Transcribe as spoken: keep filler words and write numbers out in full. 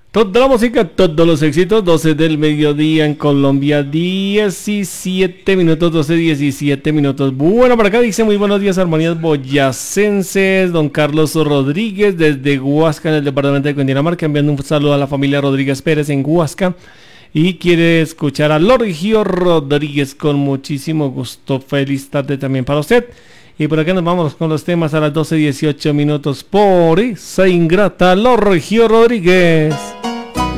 Toda la música, todos los éxitos, doce del mediodía en Colombia, diecisiete minutos, doce, diecisiete minutos. Bueno, por acá dice muy buenos días, armonías boyacenses, don Carlos Rodríguez desde Huasca, en el departamento de Cundinamarca, enviando un saludo a la familia Rodríguez Pérez en Huasca. Y quiere escuchar a Lorgio Rodríguez con muchísimo gusto. Feliz tarde también para usted. Y por acá nos vamos con los temas a las doce, dieciocho minutos por esa ingrata Lorgio Rodríguez.